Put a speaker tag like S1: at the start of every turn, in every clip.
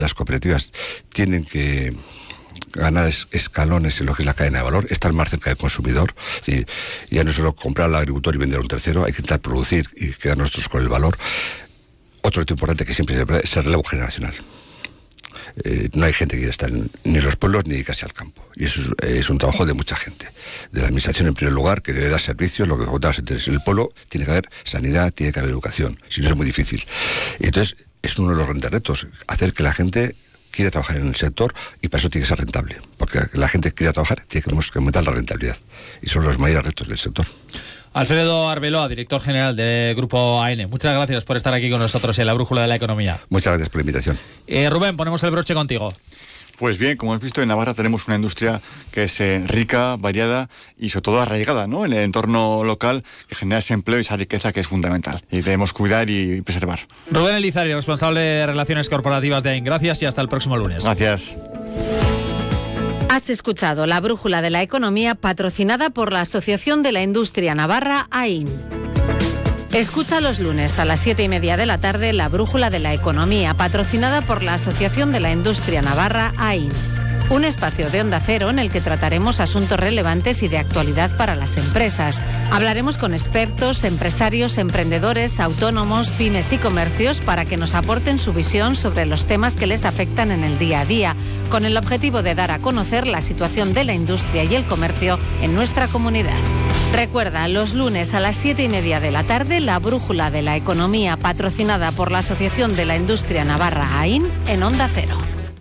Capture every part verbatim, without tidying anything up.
S1: Las cooperativas tienen que ganar es, escalones en lo que es la cadena de valor, estar más cerca del consumidor. ¿Sí? Ya no solo comprar al agricultor y vender a un tercero, hay que intentar producir y quedar nosotros con el valor. Otro reto importante que siempre es el relevo generacional. Eh, no hay gente que quiera estar en, ni en los pueblos ni casi al campo. Y eso es, es un trabajo de mucha gente. De la administración en primer lugar, que debe dar servicios, lo que contabas antes. En el pueblo tiene que haber sanidad, tiene que haber educación. Si no es muy difícil. Y entonces es uno de los grandes retos, hacer que la gente quiera trabajar en el sector, y para eso tiene que ser rentable. Porque la gente que quiera trabajar, tiene que aumentar la rentabilidad. Y son los mayores retos del sector.
S2: Alfredo Arbeloa, director general del Grupo A N. Muchas gracias por estar aquí con nosotros en la Brújula de la Economía.
S1: Muchas gracias por la invitación.
S2: Eh, Rubén, ponemos el broche contigo.
S3: Pues bien, como hemos visto, en Navarra tenemos una industria que es eh, rica, variada y sobre todo arraigada, ¿no?, en el entorno local, que genera ese empleo y esa riqueza que es fundamental y debemos cuidar y preservar.
S2: Rubén Elizari, responsable de Relaciones Corporativas de A I N. Gracias y hasta el próximo lunes.
S3: Gracias.
S4: Has escuchado la Brújula de la Economía, patrocinada por la Asociación de la Industria Navarra, A I N. Escucha los lunes a las siete y media de la tarde la Brújula de la Economía, patrocinada por la Asociación de la Industria Navarra, A I N. Un espacio de Onda Cero en el que trataremos asuntos relevantes y de actualidad para las empresas. Hablaremos con expertos, empresarios, emprendedores, autónomos, pymes y comercios para que nos aporten su visión sobre los temas que les afectan en el día a día, con el objetivo de dar a conocer la situación de la industria y el comercio en nuestra comunidad. Recuerda, los lunes a las siete y media de la tarde, la Brújula de la Economía, patrocinada por la Asociación de la Industria Navarra, A I N, en Onda Cero.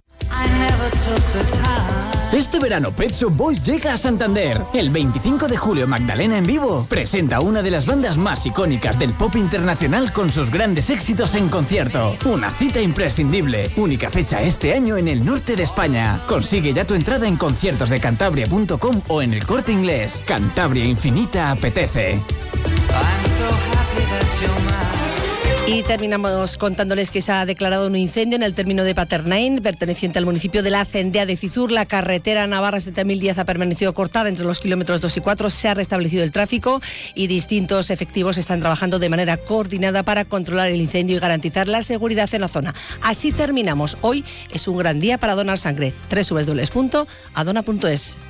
S5: Este verano Pet Shop Boys llega a Santander. El veinticinco de julio Magdalena en vivo presenta una de las bandas más icónicas del pop internacional con sus grandes éxitos en concierto. Una cita imprescindible. Única fecha este año en el norte de España. Consigue ya tu entrada en conciertos de cantabria punto com o en El Corte Inglés. Cantabria Infinita apetece.
S6: Y terminamos contándoles que se ha declarado un incendio en el término de Paternain, perteneciente al municipio de la Cendea de Cizur. La carretera Navarra siete mil diez ha permanecido cortada entre los kilómetros dos y cuatro. Se ha restablecido el tráfico y distintos efectivos están trabajando de manera coordinada para controlar el incendio y garantizar la seguridad en la zona. Así terminamos. Hoy es un gran día para donar sangre. doble u doble u doble u punto adona punto es.